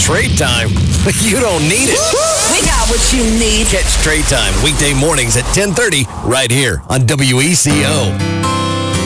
Trade Time? You don't need it. We got what you need. Catch Trade Time weekday mornings at 10:30 right here on WECO.